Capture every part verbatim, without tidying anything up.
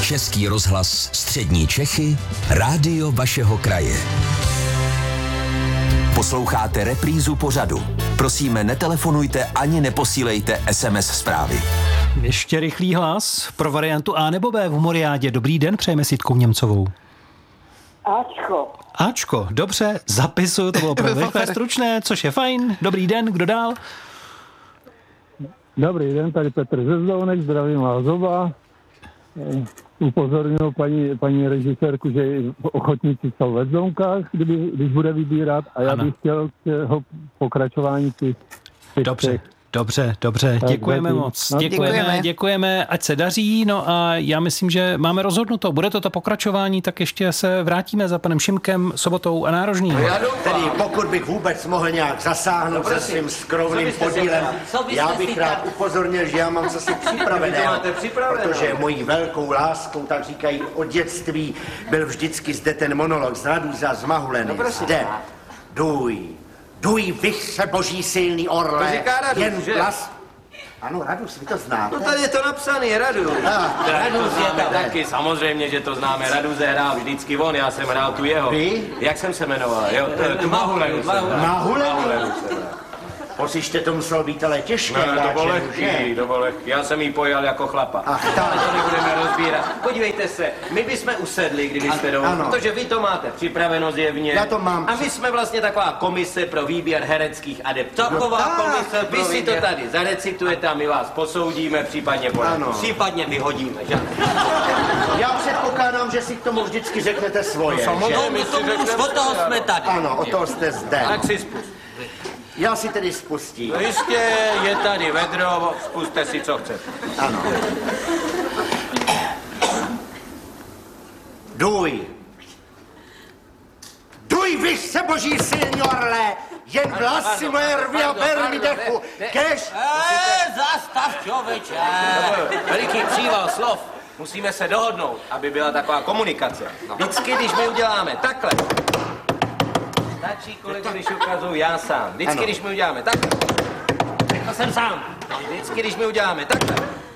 Český rozhlas Střední Čechy, rádio vašeho kraje. Posloucháte reprízu pořadu. Prosíme, netelefonujte ani neposílejte es em es zprávy. Ještě rychlý hlas pro variantu A nebo B v Humoriádě. Dobrý den, přejeme s Jitkou Němcovou. Ačko. Ačko, dobře, zapisuju, to bylo pro rychlé stručné, což je fajn. Dobrý den, kdo dál? Dobrý den, tady Petr Zezdounek, zdravím vás oba. Upozorňuji paní, paní režisérku, že ochotníci jsou ve zónkách, kdyby, když bude vybírat, a já ano. bych chtěl k jeho pokračování ty, ty Dobře. Dobře, dobře, tak děkujeme zatím. moc. No, děkujeme, děkujeme, děkujeme, ať se daří, no a já myslím, že máme rozhodnuto, bude to to pokračování, tak ještě se vrátíme za panem Šimkem, Sobotou a Nárožným. Tedy pokud bych vůbec mohl nějak zasáhnout se svým skrovným podílem, já bych rád upozornil, že já mám zase připraveného, protože mojí velkou láskou, tak říkají, od dětství byl vždycky zde ten monolog z Raduza z Mahuleny. Zde, duj. Duj, vychře boží silný orle, to říká Radus, jen že? hlas... Ano, Radus, vy to znáte. No tady je to napsaný, Radus. Ah, Radus je tam taky, samozřejmě, že to známe. Radus hrál vždycky on, já jsem hrál tu jeho. Vy? Jak jsem se jmenoval? Jo, to, tu Mahulenu. Mahulenu? Poslyšte, to muselo být ale těžké. No, to bylo že? lehký, to bylo lehký. Já jsem jí pojal jako chlapa. Ach, tak. Ale to nebudeme rozbírat. Podívejte se, my bychom usedli, kdybyste dovolili, ano. protože vy to máte připraveno zjevně. Já to mám. A my jsme vlastně taková komise pro výběr hereckých adept. Taková No, komise pro Vy si to tady zarecitujete a my vás posoudíme, případně poradíme. Případně vyhodíme, že? Já předpokládám, že si k tomu vždycky řeknete svoje, No, že? my si řekneme, od toho jsme tady. Ano, o toho jste zde. Tak si spust. Já si tedy spustím. No jistě, je tady vedro, spuste si, co chcete. Ano. Duj. Duj, vyšce boží silný orle, jen vlasy moje rvy a ber mi dechu, kež... Eee, zastav, člověče. Veliký příval slov. Musíme se dohodnout, aby byla taková komunikace. Vždycky, když my uděláme takhle, stačí, kolego, když ukazuju já sám. Vždycky, Ano. když my uděláme takhle, řekl jsem sám. Vždycky, když my uděláme takhle,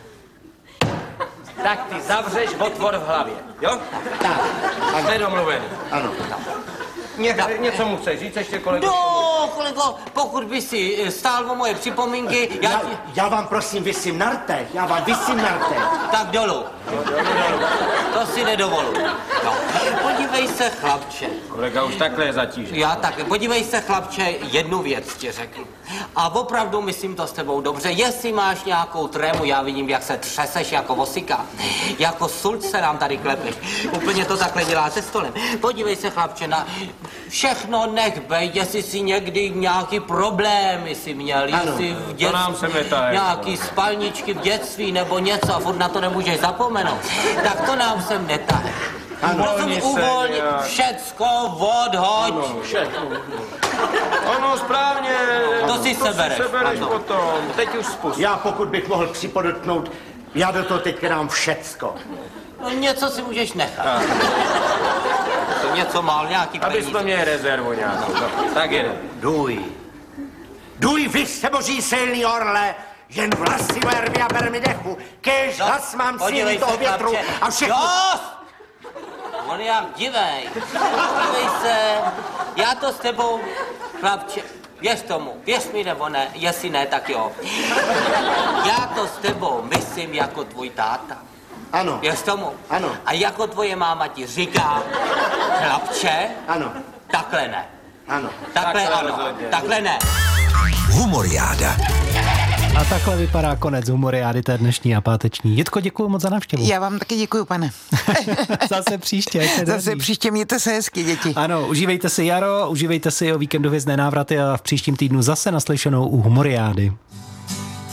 tak ty zavřeš otvor v hlavě, jo? Tak, Jsme domluveni. ano. Ně, něco mu chceš říct ještě, kolego? No, kolego, pokud by si stál o moje připomínky, já, Já, ti... já vám prosím vysím na rtech, já vám vysím na rtech. Tak dolů. To si nedovolu. No. Podívej se, chlapče. Kolega už takhle je zatížený. Já taky. Podívej se, chlapče, jednu věc ti řeknu. A opravdu myslím to s tebou dobře. Jestli máš nějakou trému, já vidím, jak se třeseš jako vosika. Jako sulc se nám tady klepeš. Úplně to takhle dělá se stolem. Podívej se, chlapče, na všechno nech bej, jestli si někdy nějaký problémy si měl, jestli v dětství, nám se netahej. nějaký spalničky v dětství nebo něco a furt na to nemůžeš zapomenout, tak to nám sem netahej. Rozumí, uvolni, všecko odhoď. Ano, všechno. Ano, správně. To si sebereš. Sebereš Ano. potom. Teď už spust. Já pokud bych mohl připodotknout, já do toho teď dám všecko. No něco si můžeš nechat. To něco mal, nějaký Abys peníze. to měl rezervu nějakou. No, tak jde. Duj. Duj, vyšce boží silný orle, jen vlasy moje rvy a ber mi dechu, kež No, hlas mám podívej síly toho se, větru chlapče. a všechno... Jo! On je jak divej. Podívej se, já to s tebou, chlapče, věř tomu, věř mi nebo ne, jestli ne, tak jo. Já to s tebou myslím jako tvůj táta. Ano, Věř tomu? Ano. A jako tvoje máma ti říká, chlapče, ano, takhle ne. ano. Takhle Takhle ano, rozhodně. takhle ne. Humoriáda. A takhle vypadá konec Humoriády té dnešní a páteční. Jitko, děkuji moc za návštěvu. Já vám taky děkuju, pane. Zase příště. ať se Zase daří. příště mějte se hezky, děti. Ano, užívejte si jaro, užívejte si o víkendově návraty a v příštím týdnu zase naslyšenou u Humoriády.